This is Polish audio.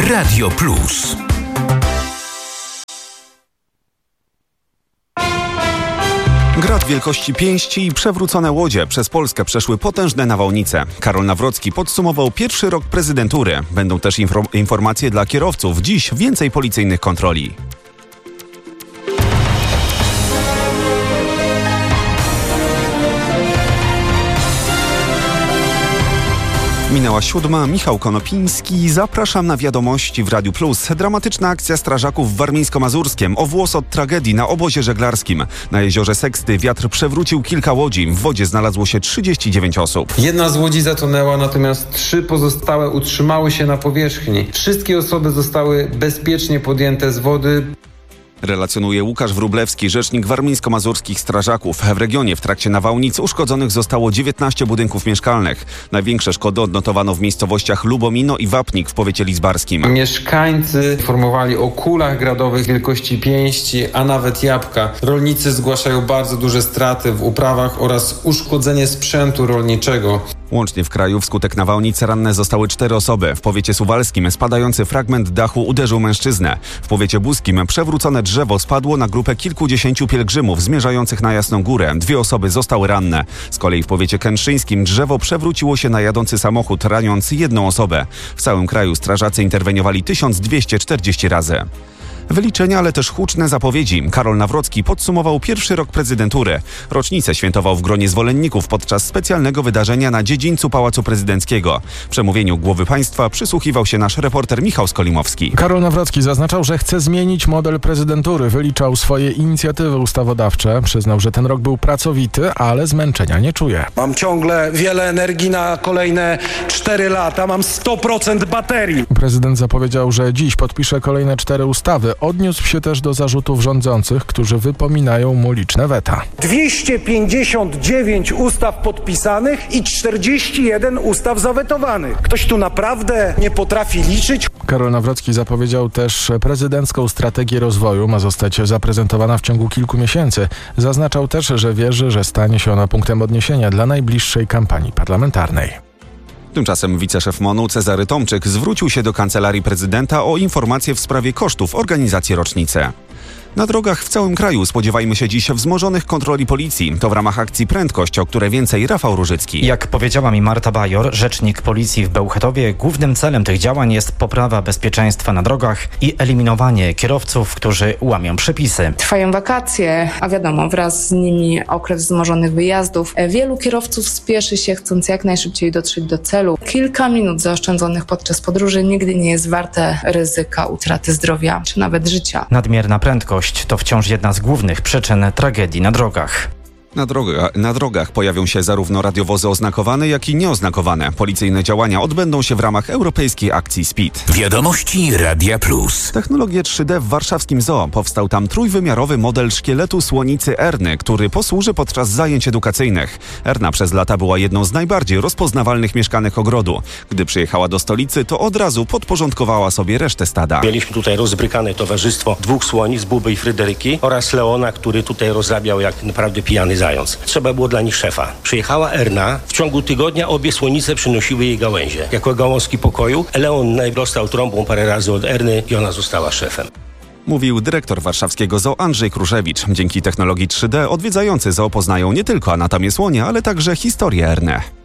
Radio Plus. Grad wielkości pięści i przewrócone łodzie przez Polskę przeszły potężne nawałnice. Karol Nawrocki podsumował pierwszy rok prezydentury. Będą też informacje dla kierowców. Dziś więcej policyjnych kontroli. Minęła 7. Michał Konopiński. Zapraszam na wiadomości w Radiu Plus. Dramatyczna akcja strażaków w Warmińsko-Mazurskiem. O włos od tragedii na obozie żeglarskim. Na jeziorze Seksty wiatr przewrócił kilka łodzi. W wodzie znalazło się 39 osób. Jedna z łodzi zatonęła, natomiast 3 pozostałe utrzymały się na powierzchni. Wszystkie osoby zostały bezpiecznie podjęte z wody. Relacjonuje Łukasz Wróblewski, rzecznik warmińsko-mazurskich strażaków. W regionie w trakcie nawałnic uszkodzonych zostało 19 budynków mieszkalnych. Największe szkody odnotowano w miejscowościach Lubomino i Wapnik w powiecie lidzbarskim. Mieszkańcy informowali o kulach gradowych wielkości pięści, a nawet jabłka. Rolnicy zgłaszają bardzo duże straty w uprawach oraz uszkodzenie sprzętu rolniczego. Łącznie w kraju wskutek nawałnicy ranne zostały 4 osoby. W powiecie suwalskim spadający fragment dachu uderzył mężczyznę. W powiecie buskim przewrócone drzewo spadło na grupę kilkudziesięciu pielgrzymów zmierzających na Jasną Górę. 2 osoby zostały ranne. Z kolei w powiecie kętrzyńskim drzewo przewróciło się na jadący samochód, raniąc 1 osobę. W całym kraju strażacy interweniowali 1240 razy. Wyliczenia, ale też huczne zapowiedzi. Karol Nawrocki podsumował pierwszy rok prezydentury. Rocznicę świętował w gronie zwolenników podczas specjalnego wydarzenia na dziedzińcu Pałacu Prezydenckiego. Przemówieniu głowy państwa przysłuchiwał się nasz reporter Michał Skolimowski. Karol Nawrocki zaznaczał, że chce zmienić model prezydentury. Wyliczał swoje inicjatywy ustawodawcze. Przyznał, że ten rok był pracowity, ale zmęczenia nie czuje. Mam ciągle wiele energii na kolejne 4 lata. Mam 100% baterii. Prezydent zapowiedział, że dziś podpisze kolejne 4 ustawy. Odniósł się też do zarzutów rządzących, którzy wypominają mu liczne weta. 259 ustaw podpisanych i 41 ustaw zawetowanych. Ktoś tu naprawdę nie potrafi liczyć? Karol Nawrocki zapowiedział też prezydencką strategię rozwoju. Ma zostać zaprezentowana w ciągu kilku miesięcy. Zaznaczał też, że wierzy, że stanie się ona punktem odniesienia dla najbliższej kampanii parlamentarnej. Tymczasem wiceszef MON-u Cezary Tomczyk zwrócił się do Kancelarii Prezydenta o informacje w sprawie kosztów organizacji rocznicy. Na drogach w całym kraju spodziewajmy się dziś wzmożonych kontroli policji. To w ramach akcji Prędkość, o które więcej Rafał Różycki. Jak powiedziała mi Marta Bajor, rzecznik policji w Bełchatowie, głównym celem tych działań jest poprawa bezpieczeństwa na drogach i eliminowanie kierowców, którzy łamią przepisy. Trwają wakacje, a wiadomo, wraz z nimi okres wzmożonych wyjazdów. Wielu kierowców spieszy się, chcąc jak najszybciej dotrzeć do celu. Kilka minut zaoszczędzonych podczas podróży nigdy nie jest warte ryzyka utraty zdrowia czy nawet życia. Nadmierna prędkość to wciąż jedna z głównych przyczyn tragedii na drogach. Na drogach pojawią się zarówno radiowozy oznakowane, jak i nieoznakowane. Policyjne działania odbędą się w ramach europejskiej akcji SPEED. Wiadomości Radia Plus. Technologię 3D w warszawskim zoo. Powstał tam trójwymiarowy model szkieletu słonicy Erny, który posłuży podczas zajęć edukacyjnych. Erna przez lata była jedną z najbardziej rozpoznawalnych mieszkanek ogrodu. Gdy przyjechała do stolicy, to od razu podporządkowała sobie resztę stada. Mieliśmy tutaj rozbrykane towarzystwo 2 słonic, Buby i Fryderyki oraz Leona, który tutaj rozrabiał jak naprawdę pijany zając. Trzeba było dla nich szefa. Przyjechała Erna, w ciągu tygodnia obie słonice przynosiły jej gałęzie. Jako gałązki pokoju, Leon dostał trąbą parę razy od Erny i ona została szefem. Mówił dyrektor warszawskiego zoo Andrzej Kruszewicz. Dzięki technologii 3D odwiedzający zoo poznają nie tylko anatomię słonia, ale także historię Erny.